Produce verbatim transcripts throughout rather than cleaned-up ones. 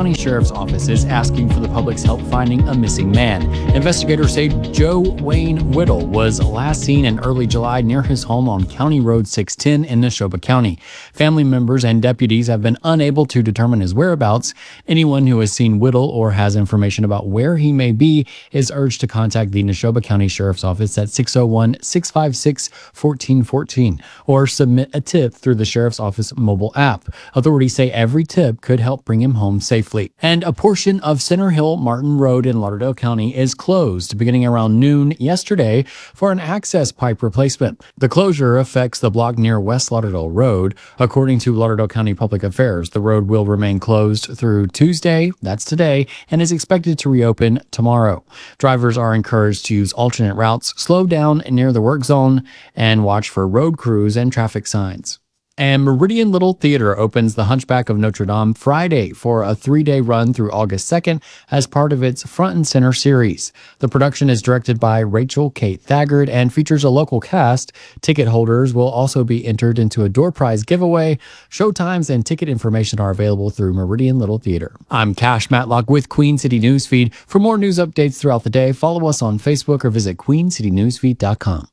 County Sheriff's Office is asking for the public's help finding a missing man. Investigators say Joe Wayne Whittle was last seen in early July near his home on County Road six ten in Neshoba County. Family members and deputies have been unable to determine his whereabouts. Anyone who has seen Whittle or has information about where he may be is urged to contact the Neshoba County Sheriff's Office at six oh one, six five six, one four one four or submit a tip through the Sheriff's Office mobile app. Authorities say every tip could help bring him home safely. And a portion of Center Hill Martin Road in Lauderdale County is closed beginning around noon yesterday for an access pipe replacement. The closure affects the block near West Lauderdale Road. According to Lauderdale County Public Affairs, the road will remain closed through Tuesday, that's today, and is expected to reopen tomorrow. Drivers are encouraged to use alternate routes, slow down near the work zone, and watch for road crews and traffic signs. And Meridian Little Theater opens The Hunchback of Notre Dame Friday for a three-day run through August second as part of its Front and Center series. The production is directed by Rachel Kate Thagard and features a local cast. Ticket holders will also be entered into a door prize giveaway. Showtimes and ticket information are available through Meridian Little Theater. I'm Cash Matlock with Queen City Newsfeed. For more news updates throughout the day, follow us on Facebook or visit queen city newsfeed dot com.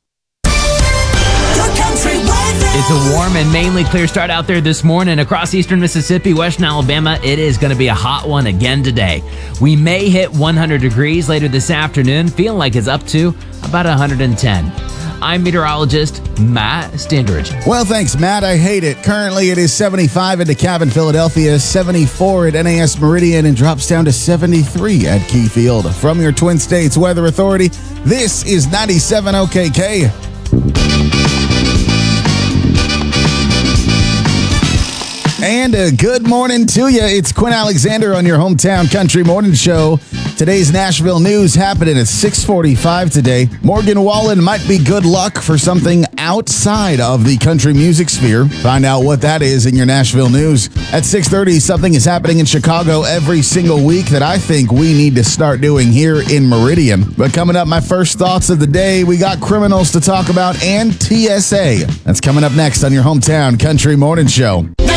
It's a warm and mainly clear start out there this morning across eastern Mississippi, western Alabama. It is going to be a hot one again today. We may hit one hundred degrees later this afternoon, feeling like it's up to about one hundred ten. I'm meteorologist Matt Standridge. Well, thanks, Matt. I hate it. Currently, it is seventy-five at DeKalb, Philadelphia, seventy-four at N A S Meridian, and drops down to seventy-three at Keyfield. From your Twin States Weather Authority, this is ninety-seven O K K. And a good morning to you. It's Quinn Alexander on your hometown country morning show. Today's Nashville news happening at six forty-five today. Morgan Wallen might be good luck for something outside of the country music sphere. Find out what that is in your Nashville news. At six thirty, something is happening in Chicago every single week that I think we need to start doing here in Meridian. But coming up, my first thoughts of the day, we got criminals to talk about and T S A. That's coming up next on your hometown country morning show.